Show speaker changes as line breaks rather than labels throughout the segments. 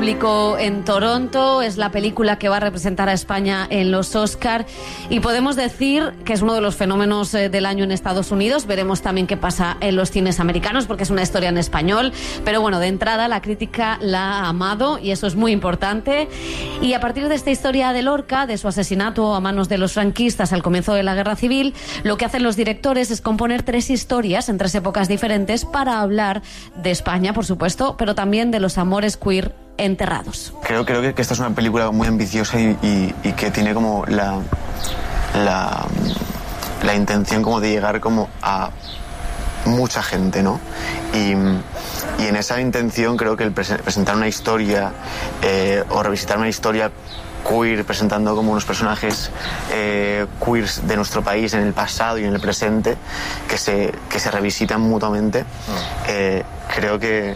Público en Toronto, es la película que va a representar a España en los Oscar y podemos decir que es uno de los fenómenos del año en Estados Unidos. Veremos también qué pasa en los cines americanos porque es una historia en español, pero bueno, de entrada la crítica la ha amado y eso es muy importante. Y a partir de esta historia de Lorca, de su asesinato a manos de los franquistas al comienzo de la Guerra Civil, lo que hacen los directores es componer 3 historias en 3 épocas diferentes para hablar de España, por supuesto, pero también de los amores queer enterrados.
Creo que esta es una película muy ambiciosa y que tiene como la intención como de llegar como a mucha gente, ¿no? Y en esa intención creo que el presentar una historia o revisitar una historia queer, presentando como unos personajes queers de nuestro país en el pasado y en el presente que se revisitan mutuamente, creo que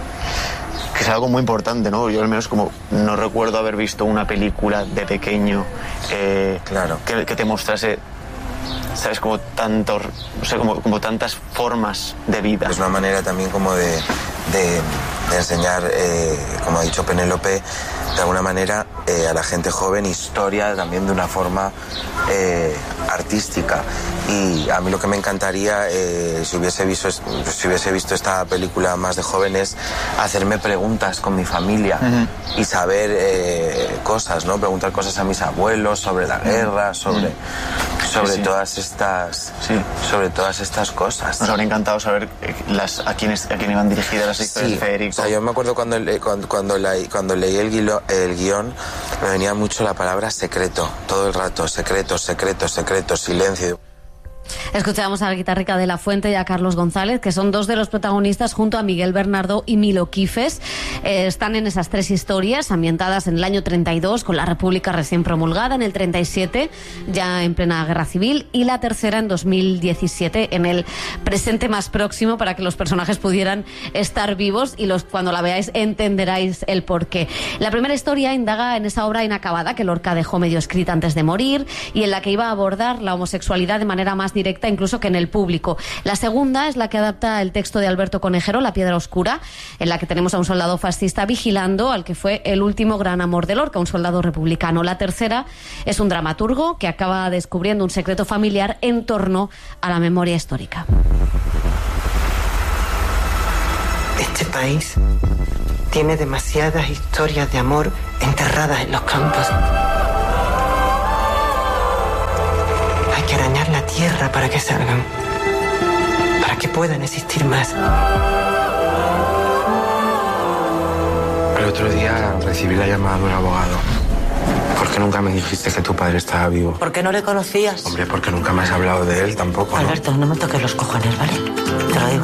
es algo muy importante, ¿no? Yo al menos como no recuerdo haber visto una película de pequeño
claro,
que te mostrase, ¿sabes? Como tantos, no sé, como tantas formas de vida.
Es una manera también como de enseñar, como ha dicho Penélope, de alguna manera a la gente joven historia también de una forma artística. Y a mí lo que me encantaría, si hubiese visto esta película más de jóvenes, hacerme preguntas con mi familia y saber cosas, ¿no? Preguntar cosas a mis abuelos sobre la guerra, sobre todas estas cosas.
Nos habría encantado saber a quién iban dirigidas las historias de Federico.
O sea, yo me acuerdo cuando leí el guión, me venía mucho la palabra secreto, todo el rato, secreto, secreto, secreto, silencio.
Escuchamos a la guitarrica de La Fuente y a Carlos González, que son 2 de los protagonistas junto a Miguel Bernardo y Milo Quifes. Están en esas 3 historias ambientadas en el año 32, con la República recién promulgada, en el 37, ya en plena Guerra Civil, y la tercera en 2017, en el presente más próximo, para que los personajes pudieran estar vivos y cuando la veáis entenderáis el porqué. La primera historia indaga en esa obra inacabada que Lorca dejó medio escrita antes de morir y en la que iba a abordar la homosexualidad de manera más directa incluso que en el público. La segunda es la que adapta el texto de Alberto Conejero, La Piedra Oscura, en la que tenemos a un soldado fascista vigilando al que fue el último gran amor de Lorca, un soldado republicano. La tercera es un dramaturgo que acaba descubriendo un secreto familiar en torno a la memoria histórica.
Este país tiene demasiadas historias de amor enterradas en los campos. Hay que arañar la tierra para que salgan, para que puedan existir más.
El otro día recibí la llamada de un abogado. ¿Por qué nunca me dijiste que tu padre estaba vivo?
¿Por qué no le conocías?
Hombre, porque nunca me has hablado de él tampoco, ¿no?
Alberto, no me toques los cojones, ¿vale? Te lo digo.